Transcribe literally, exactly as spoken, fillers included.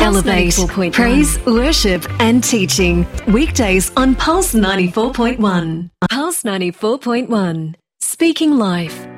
Elevate, praise, worship and teaching. Weekdays on Pulse ninety-four point one. Pulse ninety-four point one. Speaking life.